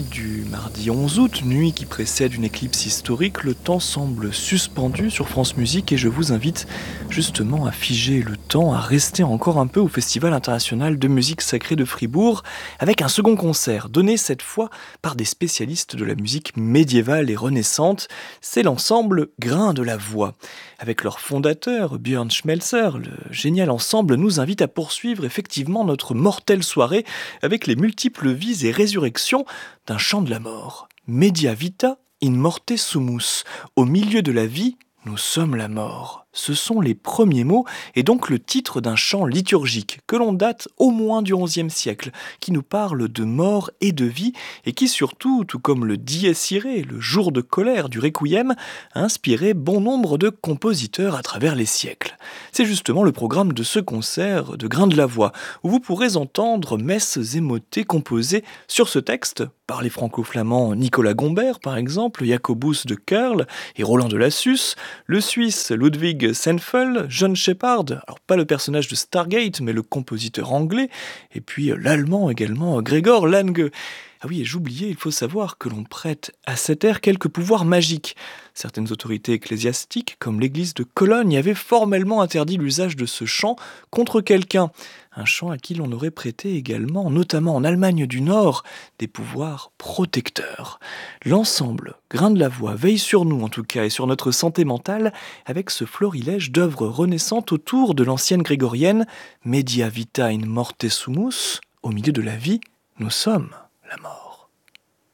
du mardi 11 août, nuit qui précède une éclipse historique, le temps semble suspendu sur France Musique et je vous invite justement à figer le temps, à rester encore un peu au Festival international de musique sacrée de Fribourg avec un second concert donné cette fois par des spécialistes de la musique médiévale et renaissante. C'est l'ensemble Grains de la Voix. Avec leur fondateur, Björn Schmelzer, le génial ensemble nous invite à poursuivre effectivement notre mortelle soirée avec les multiples vies et résurrections d'un chant de la mort. Media vita in morte sumus. Au milieu de la vie, nous sommes la mort. Ce sont les premiers mots et donc le titre d'un chant liturgique que l'on date au moins du XIe siècle, qui nous parle de mort et de vie et qui surtout, tout comme le Dies Irae, le jour de colère du Requiem, a inspiré bon nombre de compositeurs à travers les siècles. C'est justement le programme de ce concert de Grains de la Voix, où vous pourrez entendre messes et motets composées sur ce texte par les franco-flamands Nicolas Gombert par exemple, Jacobus de Kerl et Roland de Lassus, le Suisse Ludwig Senfel, John Shepard, alors pas le personnage de Stargate, mais le compositeur anglais, et puis l'allemand également, Gregor Lange. Ah oui, et j'oubliais, il faut savoir que l'on prête à cet air quelques pouvoirs magiques. Certaines autorités ecclésiastiques, comme l'église de Cologne, avaient formellement interdit l'usage de ce chant contre quelqu'un. Un chant à qui l'on aurait prêté également, notamment en Allemagne du Nord, des pouvoirs protecteurs. L'ensemble, Grains de la Voix, veille sur nous en tout cas et sur notre santé mentale avec ce florilège d'œuvres renaissantes autour de l'ancienne grégorienne Media vita in morte sumus. Au milieu de la vie, nous sommes la mort.